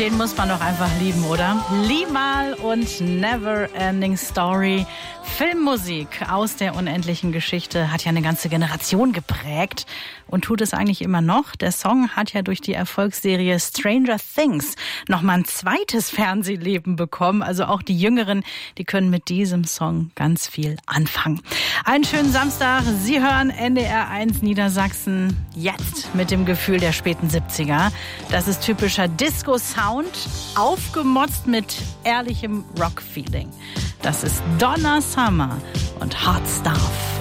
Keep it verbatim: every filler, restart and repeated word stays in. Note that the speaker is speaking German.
Den muss man doch einfach lieben, oder? Limal und Never Ending Story. Filmmusik aus der unendlichen Geschichte hat ja eine ganze Generation geprägt und tut es eigentlich immer noch. Der Song hat ja durch die Erfolgsserie Stranger Things nochmal ein zweites Fernsehleben bekommen. Also auch die Jüngeren, die können mit diesem Song ganz viel anfangen. Einen schönen Samstag. Sie hören N D R eins Niedersachsen jetzt mit dem Gefühl der späten siebziger. Das ist typischer Disco-Sound, aufgemotzt mit ehrlichem Rock-Feeling. Das ist Donna Summer und Hot Stuff.